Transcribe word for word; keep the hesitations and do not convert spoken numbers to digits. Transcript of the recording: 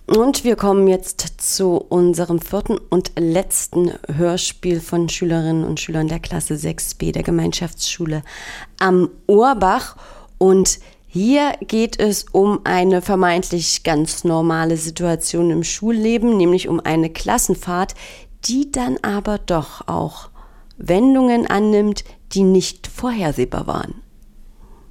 Und wir kommen jetzt zu unserem vierten und letzten Hörspiel von Schülerinnen und Schülern der Klasse sechs b der Gemeinschaftsschule am Ohrbach. Und hier geht es um eine vermeintlich ganz normale Situation im Schulleben, nämlich um eine Klassenfahrt, die dann aber doch auch Wendungen annimmt, die nicht vorhersehbar waren.